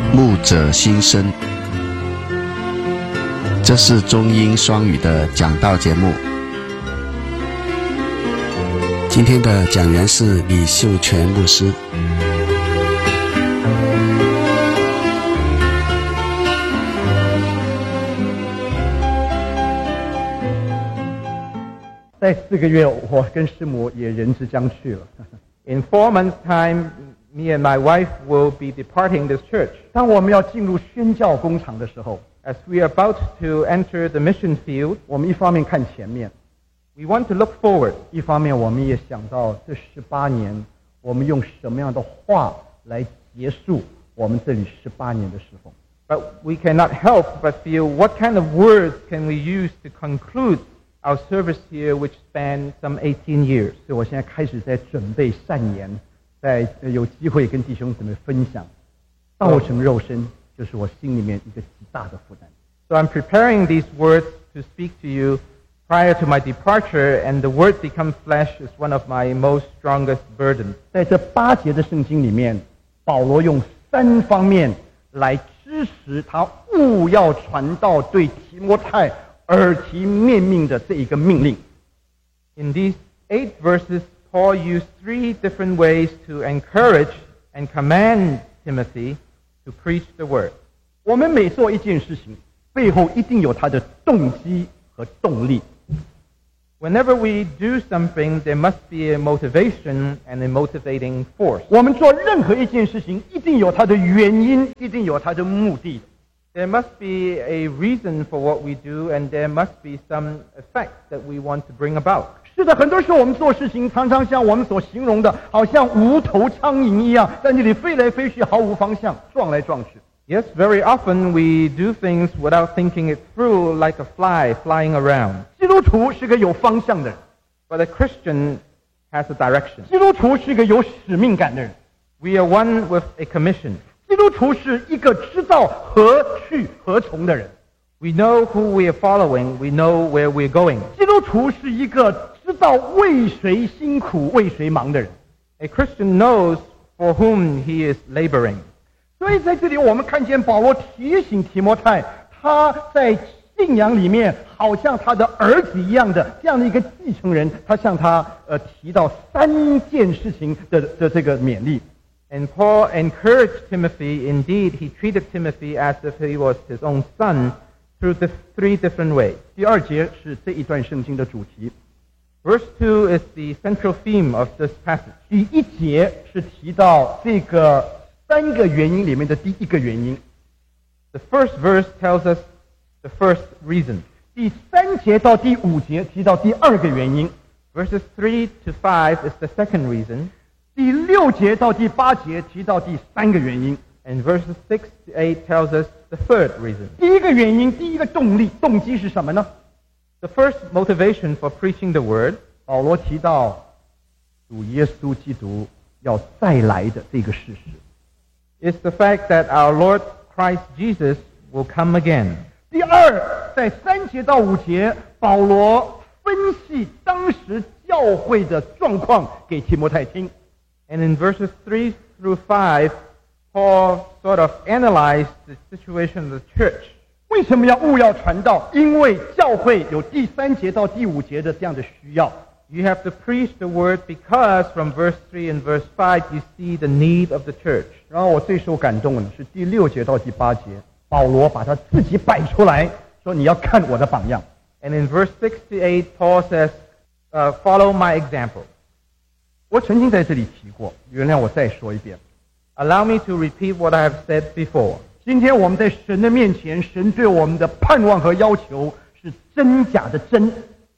牧者心声，这是中英双语的讲道节目。今天的讲员是李秀全牧师。 在4个月，我跟师母也人之将去了。 In 4 months' time, me and my wife will be departing this church. 当我们要进入宣教工厂的时候， As we are about to enter the mission field, 我们一方面看前面， we want to look forward. 一方面我们也想到这18年，我们用什么样的话来结束我们这里18年的侍奉。 But we cannot help but feel what kind of words can we use to conclude our service here, which spanned some 18 years. 所以我现在开始在准备善言，在有机会跟弟兄姊妹分享。道成肉身就是我心里面一个极大的负担。 So I'm preparing these words to speak to you prior to my departure, and the word become flesh is one of my most strongest burdens. 在这8节的圣经里面，保罗用3方面来支持他务要传道对提摩太耳提面命的这一个命令。 In these 8 verses, Paul used 3 different ways to encourage and command Timothy to preach the word. 我们每做一件事情，背后一定有他的动机和动力。 Whenever we do something, there must be a motivation and a motivating force. 我们做任何一件事情，一定有它的原因，一定有它的目的。 There must be a reason for what we do, and there must be some effect that we want to bring about. 是的，很多时候我们做事情常常像我们所形容的，好像无头苍蝇一样，在那里飞来飞去，毫无方向，撞来撞去。 Yes, very often we do things without thinking it through, like a fly flying around. 基督徒是个有方向的人， But a Christian has a direction. 基督徒是个有使命感的人， We are one with a commission. 基督徒是一个知道何去何从的人。 We know who we are following. We know where we're going. 基督徒是一个知道为谁辛苦为谁忙的人。 A Christian knows for whom he is laboring. 所以在这里我们看见保罗提醒提摩太，他在信仰里面好像他的儿子一样的这样的一个继承人，他向他提到3件事情的这个勉励。 And Paul encouraged Timothy. Indeed, he treated Timothy as if he was his own son through the 3 different ways. 第2节是这一段圣经的主题， Verse 2 is the central theme of this passage. 第1节是提到这个3个原因里面的第1个原因， The first verse tells us the first reason. 第3节到第5节提到第2个原因， Verses 3 to 5 is the second reason. 第6节到第8节提到第3个原因。 And verses 6 to 8 tells us the third reason. 第1个原因，第1个动机是什么呢？ The first motivation for preaching the word, 保罗提到主耶稣基督要再来的这个事实。 is the fact that our Lord Christ Jesus will come again. 第2，在3节到5节，保罗分析当时教会的状况给提摩太听。 And in verses 3 through 5, Paul sort of analyzed the situation of the church. 为什么要务要传道？因为教会有第3节到第5节的这样的需要。 You have to preach the word because from verse 3 and verse 5 you see the need of the church. 然后我最受感动的是第6节到第8节，保罗把他自己摆出来，说你要看我的榜样。 And in verse 6 to 8, Paul says, follow my example. 我曾经在这里提过，原谅我再说一遍。 Allow me to repeat what I have said before. 今天我们在神的面前，神对我们的盼望和要求是真假的真。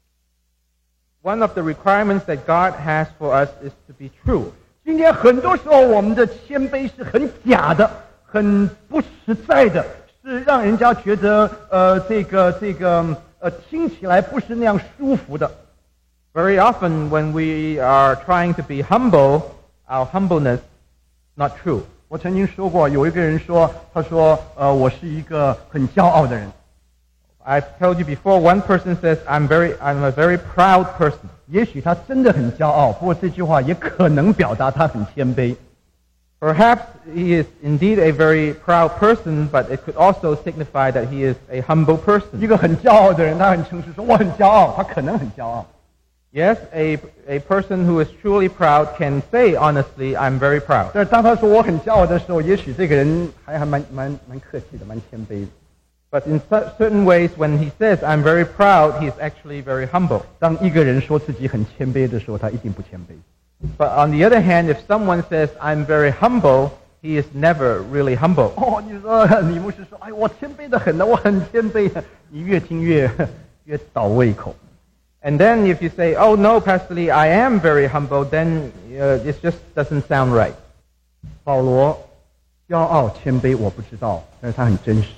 One of the requirements that God has for us is to be true. 今天很多时候我们的谦卑是很假的，很不实在的，是让人家觉得听起来不是那样舒服的。 Very often when we are trying to be humble, our humbleness not true. 我曾经说过，有一个人说，他说我是一个很骄傲的人。 I've told you before, one person says, I'm a very proud person. 也许他真的很骄傲，不过这句话也可能表达他很谦卑。 Perhaps he is indeed a very proud person, but it could also signify that he is a humble 一 person. 个很骄傲的人，他很诚实说我很骄傲，他可能很骄傲。 Yes, a person who is truly proud can say honestly, I'm very proud. 但是当他说我很骄傲的时候，也许这个人还蛮客气的，蛮谦卑的。 But in certain ways, when he says, I'm very proud, he's actually very humble. 当一个人说自己很谦卑的时候，他一定不谦卑。 But on the other hand, if someone says, I'm very humble, he is never really humble. 哦，你说李牧师说，哎，我谦卑的很呢，我很谦卑。你越听越倒胃口。 And then if you say, oh no, Pastor Lee, I am very humble, then it just doesn't sound right. 保罗骄傲谦卑我不知道，但是他很真实。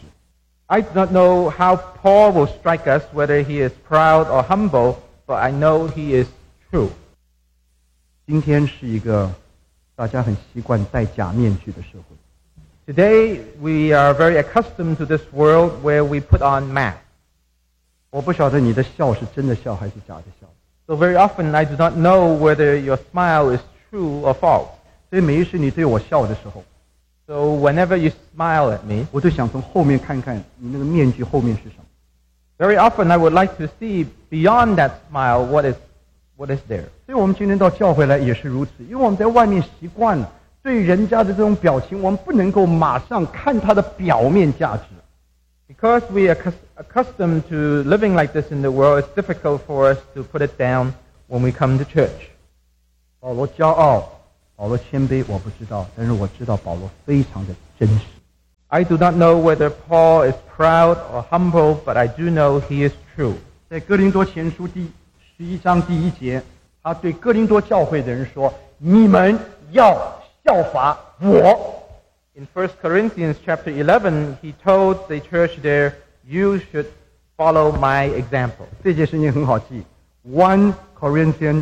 I do not know how Paul will strike us, whether he is proud or humble, but I know he is true. 今天是一个大家很习惯戴假面具的社会。 Today, we are very accustomed to this world where we put on masks. 我不晓得你的笑是真的笑还是假的笑。 So very often, I do not know whether your smile is true or false. 所以每一次你对我笑的时候， So whenever you smile at me, 我就想从后面看看你那个面具后面是什么。 very often I would like to see beyond that smile what is there. 所以我们今天到教会来也是如此，因为我们在外面习惯了对人家的这种表情，我们不能够马上看他的表面价值。 Because we are accustomed to living like this in the world, it's difficult for us to put it down when we come to church. 保罗骄傲，保罗谦卑，我不知道，但是我知道保罗非常的真实。 I do not know whether Paul is proud or humble, but I do know he is true. 在哥林多前书第11章第1节，他对哥林多教会的人说：“你们要效法我。” In 1 Corinthians chapter 11, he told the church there, you should follow my example. 这件事情很好记 ，1 Corinthians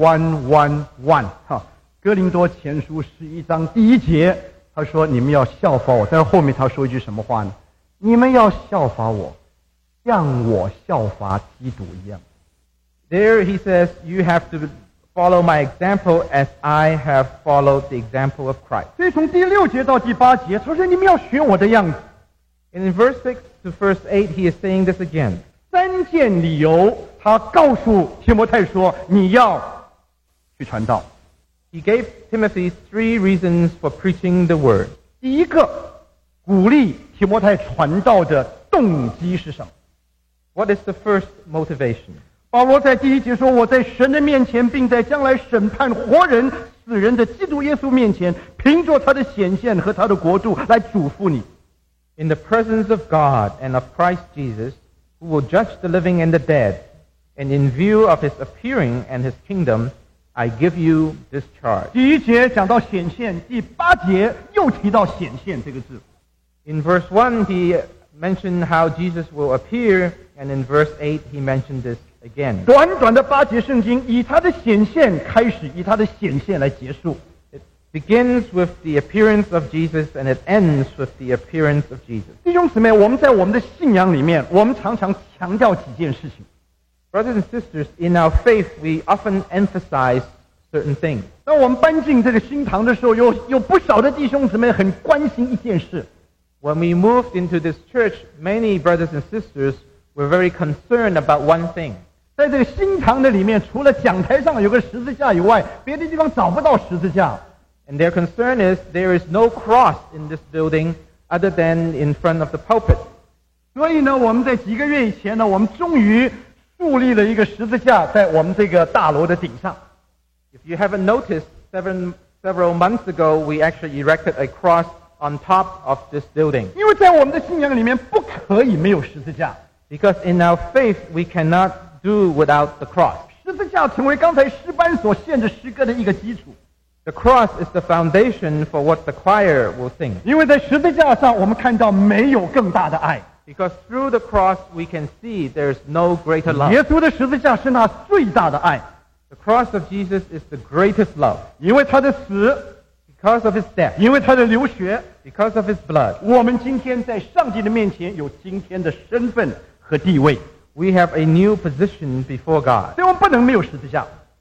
1:1:1 哈，哥林多前书11章第1节，他说你们要效法我，但是后面他说一句什么话呢？你们要效法我，像我效法基督一样。 There he says, you have to follow my example as I have followed the example of Christ. 所以从第6节到第8节，他说你们要学我的样子。 And in verse 6 to verse 8, he is saying this again. 3件理由，他告诉提摩太说你要去传道。 He gave Timothy 3 reasons for preaching the word. 第一个，鼓励提摩太传道的动机是什么？ What is the first motivation? 保罗在第1节说：“我在神的面前，并在将来审判活人、死人的基督耶稣面前，凭着他的显现和他的国度来嘱咐你。” In the presence of God and of Christ Jesus, who will judge the living and the dead, and in view of his appearing and his kingdom, I give you this charge. 第1节讲到显现，第8节又提到显现这个字。 In verse 1, he mentioned how Jesus will appear, and in verse 8, he mentioned this again. 短短的8节圣经，以他的显现开始，以他的显现来结束。 It begins with the appearance of Jesus, and it ends with the appearance of Jesus. 弟兄姊妹，我们在我们的信仰里面，我们常常强调几件事情。 Brothers and sisters, in our faith, we often emphasize certain things. 当我们搬进这个新堂的时候，有不少的弟兄姊妹很关心一件事。 When we moved into this church, many brothers and sisters were very concerned about one thing. 在这个新堂的里面，除了讲台上有个十字架以外，别的地方找不到十字架。 And their concern is there is no cross in this building other than in front of the pulpit. 所以呢，我们在几个月以前呢，我们终于树立了一个十字架在我们这个大楼的顶上。 If you haven't noticed, several months ago, we actually erected a cross on top of this building. 因为在我们的信仰里面，不可以没有十字架。 Because in our faith, we cannot do without the cross. 十字架成为刚才诗班所献的诗歌的一个基础。 The cross is the foundation for what the choir will sing. 因为在十字架上，我们看到没有更大的爱。 Because through the cross, we can see there's no greater love. 耶稣的十字架是那最大的爱， The cross of Jesus is the greatest love. 因为他的死， Because of his death, 因为他的流血， because of his blood, 我们今天在上帝的面前有今天的身份和地位， we have a new position before God. 所以我们不能没有十字架。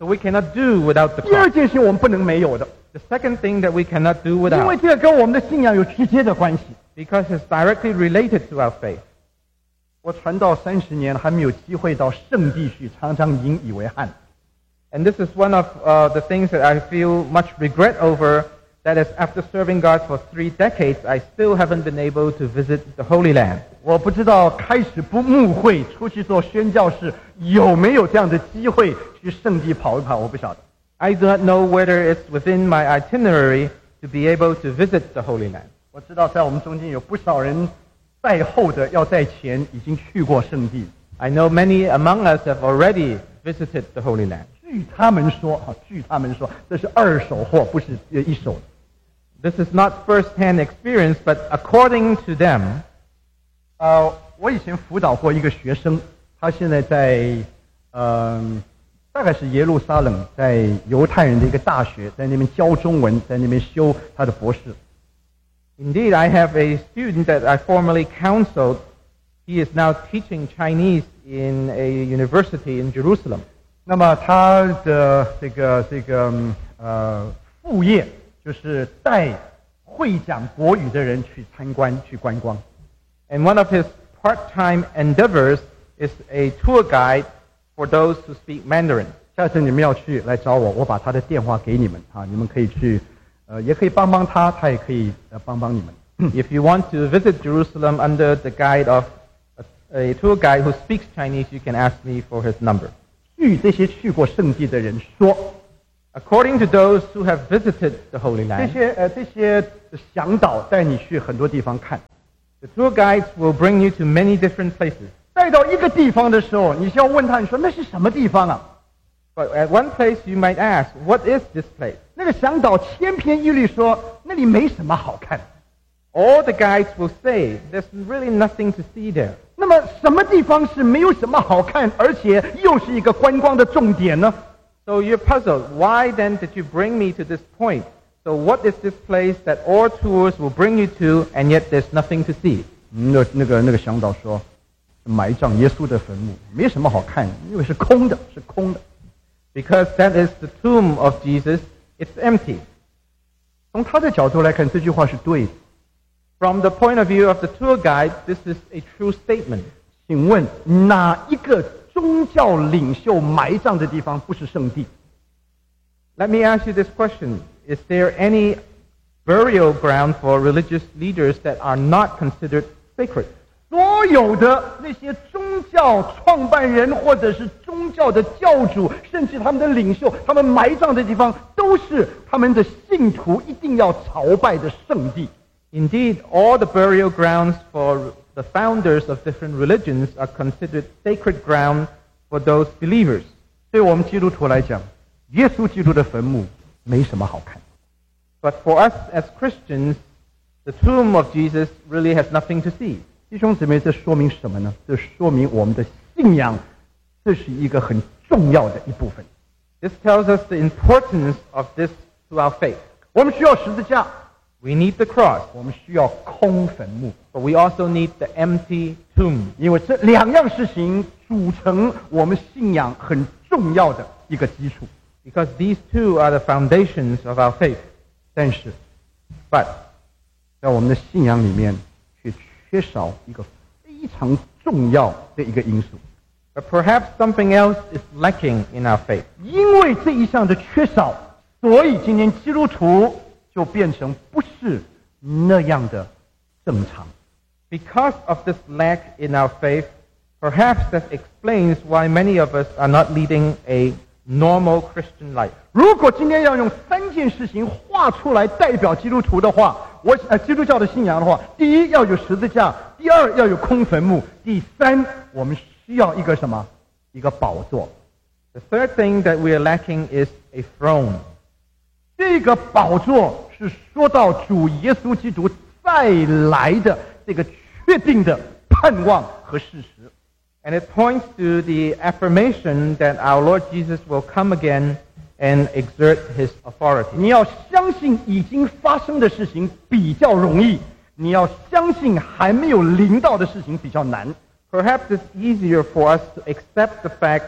So we cannot do without the 第二 cross. 件事情我们不能没有的， The second thing that we cannot do 因为 without, 这个跟我们的信仰有直接的关系。 because it's directly related to our faith. 我传道30年还没有机会到圣地去，常常引以为憾。 And this is one of the things that I feel much regret over, that is after serving God for 3 decades, I still haven't been able to visit the Holy Land. 我不知道开始不牧会出去做宣教士有没有这样的机会去圣地跑一跑，我不晓得。 I do not know whether it's within my itinerary to be able to visit the Holy Land. 我知道在我们中间有不少人在后的要在前已经去过圣地。 I know many among us have already visited the Holy Land. 据他们说，这是二手货，不是一手的。 This is not first-hand experience, but according to them, 我以前辅导过一个学生，他现在在大概是耶路撒冷，在犹太人的一个大学，在那边教中文，在那边修他的博士。 indeed, I have a student that I formerly counseled. He is now teaching Chinese in a university in Jerusalem. 那么他的副业就是带会讲国语的人去参观、去观光。 And one of his part-time endeavors is a tour guide for those who speak Mandarin. 下次你们要去来找我，我把他的电话给你们啊，你们可以去，也可以帮帮他，他也可以帮帮你们。 If you want to visit Jerusalem under the guide of a tour guide who speaks Chinese, you can ask me for his number. 据这些去过圣地的人说， According to those who have visited the Holy 这 Land, 些向导带你去很多地方看。 the tour guides will bring you to many different places. 带到一个地方的时候，你需要问他，你说那是什么地方啊？ But at one place you might ask, what is this place? 那个向导千篇一律说那里没什么好看。 All the guides will say, there's really nothing to see there. 那么什么地方是没有什么好看，而且又是一个观光的重点呢？ So you're puzzled. Why then did you bring me to this point? So what is this place that all tours will bring you to, and yet there's nothing to see? 那个向导说，埋葬耶稣的坟墓没什么好看，因为是空的，是空的。 Because that is the tomb of Jesus. It's empty. 从他的角度来看，这句话是对的。 From the point of view of the tour guide, this is a true statement. 请问哪一个宗教领袖埋葬的地方不是圣地？ Let me ask you this question. Is there any burial ground for religious leaders that are not considered sacred? 所有的那些宗教创办人或者是宗教的教主，甚至他们的领袖，他们埋葬的地方都是他们的信徒一定要朝拜的圣地。 Indeed, all the burial grounds for the founders of different religions are considered sacred ground for those believers. 对我们基督徒来讲，耶稣基督的坟墓没什么好看。 But for us as Christians, the tomb of Jesus really has nothing to see. 弟兄姊妹，这说明什么呢？这说明我们的信仰，这是一个很重要的一部分。 This tells us the importance of this to our faith. 我们需要十字架， We need the cross, 我们需要空坟墓， but we also need the empty tomb. 因为这两样事情组成我们信仰很重要的一个基础。 Because these two are the foundations of our faith. 但是， But 在我们的信仰里面却缺少一个非常重要的一个因素。 But perhaps something else is lacking in our faith. 因为这一项的缺少，所以今天基督徒就变成不是那样的正常。 Because of this lack in our faith, perhaps that explains why many of us are not leading a normal Christian life. 如果今天要用3件事情画出来代表基督徒的话，基督教的信仰的话，第一要有十字架，第二要有空坟墓，第三我们需要一个什么？一个宝座。 The third thing that we are lacking is a throne. 这个宝座是说到主耶稣基督再来的这个确定的盼望和事实。 And it points to the affirmation that our Lord Jesus will come again and exert his authority. 你要相信已经发生的事情比较容易，你要相信还没有临到的事情比较难。 Perhaps it's easier for us to accept the fact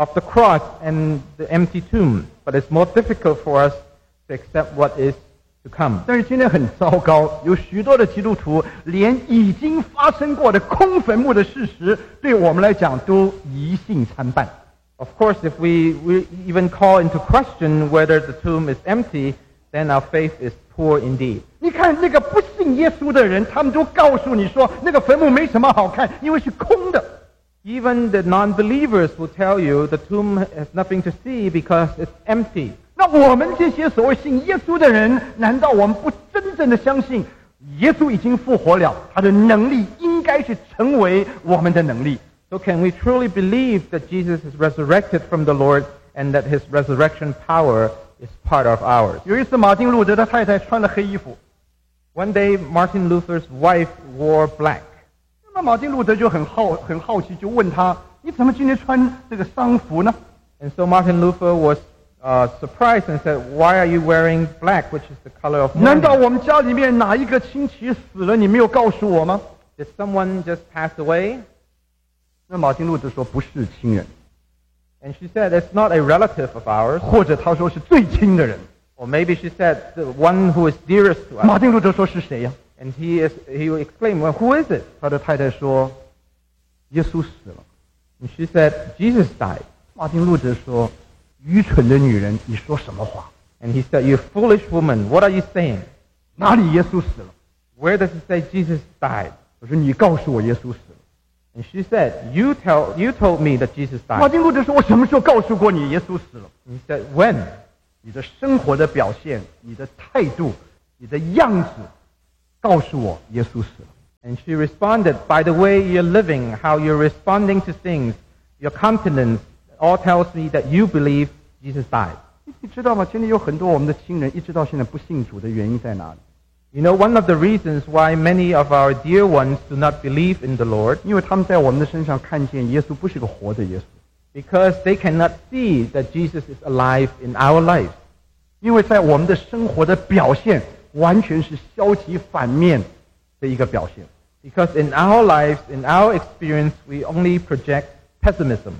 of the cross and the empty tomb, but it's more difficult for us to accept what is to come. 但是今天很糟糕，有许多的基督徒连已经发生过的空坟墓的事实，对我们来讲都疑信参半。 Of course, if we even call into question whether the tomb is empty, then our faith is poor indeed. 你看那个不信耶稣的人，他们都告诉你说，那个坟墓没什么好看，因为是空的。 Even the non-believers will tell you the tomb has nothing to see because it's empty. 那我们这些所谓信耶稣的人，难道我们不真正的相信耶稣已经复活了？他的能力应该是成为我们的能力。 So can we truly believe that Jesus is resurrected from the Lord and that his resurrection power is part of ours? 有一次，马丁路德的太太穿了黑衣服， One day, Martin Luther's wife wore black. 那么马丁路德就很好奇，就问他：你怎么今天穿这个丧服呢？ And so Martin Luther was surprised and said, "Why are you wearing black, which is the color of 难道 mourning? 我们家里面哪一个亲戚死了，你没有告诉我吗？ Did someone just pass away?" 那马丁路德说：不是亲人， And she said, "It's not a relative of ours." 或者他说是最亲的人。 Or maybe she said, "The one who is dearest to us." 马丁路德说是谁呀？ And he exclaimed, "Well, who is it?" 他的太太说：耶稣死了。 And she said, "Jesus died." 马丁路德说：愚蠢的女人，你说什么话？ And he said, "You foolish woman, what are you saying? 哪里耶稣死了？ Where does it say Jesus died?" 我说你告诉我耶稣死了。 And she said, "You told me that Jesus 马 died." 丁路德说：我什么时候告诉过你耶稣死了？ And he said, "When?" 你的生活的表现，你的态度，你的样子，告诉我耶稣死了。 And she responded, "By the way you're living, how you're responding to things, your countenance, all tells me that you believe Jesus died." 你知道吗？今天有很多我们的亲人一直到现在不信主的原因在哪里？ You know, one of the reasons why many of our dear ones do not believe in the Lord, 因为他们在我们的身上看见耶稣不是个活的耶稣， because they cannot see that Jesus is alive in our lives. 因为在我们的生活的表现完全是消极反面的一个表现。 Because in our lives, in our experience, we only project pessimism.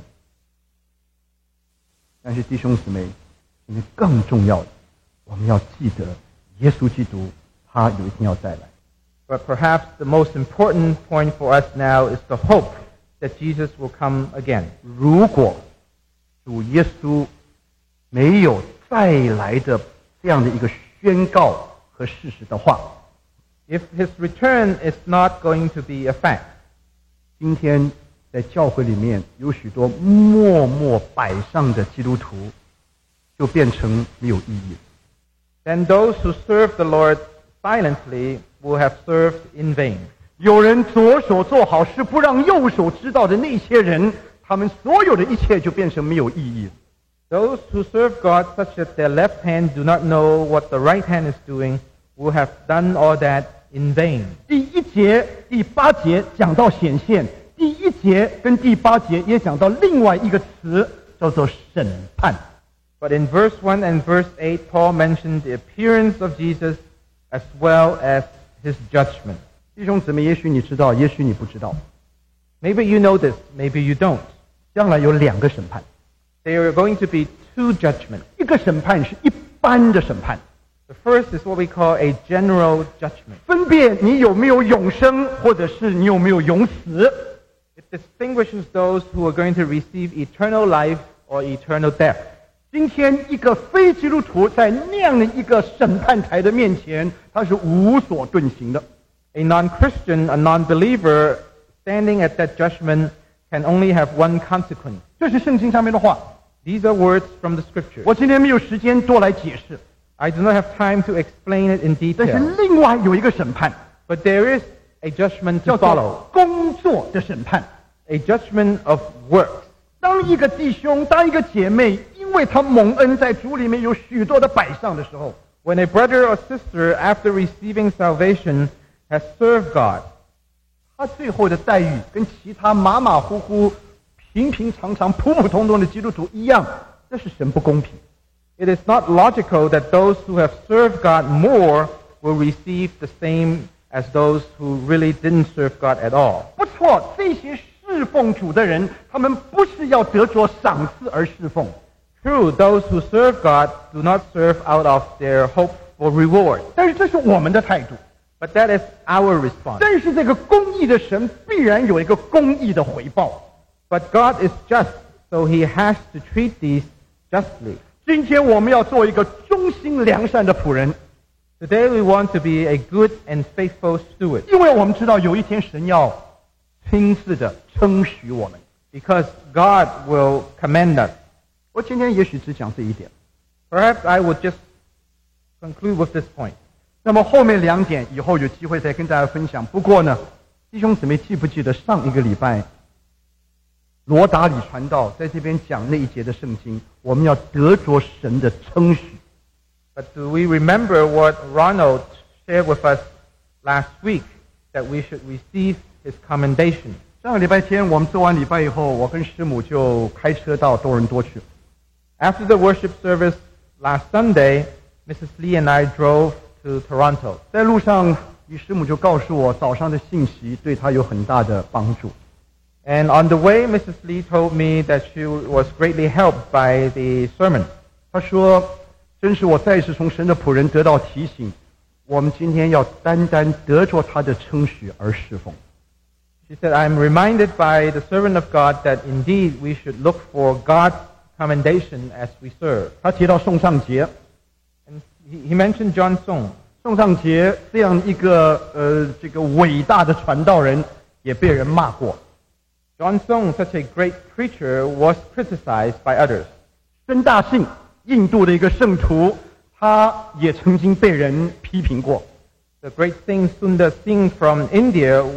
但是弟兄姊妹，今天更重要的，我们要记得耶稣基督他有一天要再来。 But perhaps the most important point for us now is the hope that Jesus will come again. 如果主耶稣没有再来的这样的一个宣告和事实的话， If his return is not going to be a fact, 今天在教会里面有许多默默摆上的基督徒，就变成没有意义。 then those who serve the Lord silently will have served in vain. 有人左手做好事不让右手知道的那些人，他们所有的一切就变成没有意义了。 Those who serve God such that their left hand do not know what the right hand is doing will have done all that in vain. 第1节、第8节讲到显现，第1节跟第8节也讲到另外一个词，叫做审判。 But in verse 1 and verse 8, Paul mentioned the appearance of Jesus as well as his judgment. 弟兄姊妹，也许你知道，也许你不知道， Maybe you know this, maybe you don't. 将来有2个审判， There are going to be two judgments. 一个审判是一般的审判， The first is what we call a general judgment. 分辨你有没有永生，或者是你有没有永死。 It distinguishes those who are going to receive eternal life or eternal death. 今天一个非基督徒在那样的一个审判台的面前，他是无所遁形的。 A non-Christian, a non-believer, standing at that judgment can only have one consequence. 这是圣经上面的话， These are words from the Scripture. 我今天没有时间多来解释。 I do not have time to explain it in 但是 detail. 另外有一个审判， But there is a judgment 叫 to follow, 做工作的审判。 a judgment of works. 当一个弟兄，当一个姐妹，因为他蒙恩在主里面有许多的摆上的时候， When a brother or sister, after receiving salvation, has served God, 他最后的待遇跟其他马马虎虎、平平常常、普普通通的基督徒一样，这是神不公平。 it is not logical that those who have served God more will receive the same as those who really didn't serve God at all. 不错，这些世侍奉主的人，他们不是要得着赏赐而侍奉。 True, those who serve God do not serve out of their hope for reward. 但是这是我们的态度。 But that is our response. 但是这个公义的神必然有一个公义的回报。 But God is just, so he has to treat these justly. 今天我们要做一个忠心良善的仆人， Today we want to be a good and faithful steward 因为我们知道有一天神要亲自的称许我们。 because God will commend us. 我今天也许只讲这一点， Perhaps I would just conclude with this point. 那么后面2点以后有机会再跟大家分享。不过呢，弟兄姊妹记不记得上一个礼拜罗达里传道在这边讲那一节的圣经，我们要得着神的称许。 But do we remember what Ronald shared with us last week, that we should receive his commendation? 上个礼拜天我们做完礼拜以后，我跟师母就开车到多伦多去。 After the worship service last Sunday, Mrs. Lee and I drove to Toronto. 在路上，于师母就告诉我，早上的信息对她有很大的帮助。 And on the way, Mrs. Lee told me that she was greatly helped by the sermon. 她说：“真是我再一次从神的仆人得到提醒，我们今天要单单得着他的称许而侍奉。” She said, I'm reminded by the servant of God that indeed we should look for God's commendation as we serve. 她提到宋尚杰， And he mentioned John Song. 宋尚杰这样一个这个伟大的传道人，也被人骂过。 John Song, such a great preacher, was criticized by others. 申大信，印度的一个圣徒，他也曾经被人批评过。 The great Saint Sundar Singh from India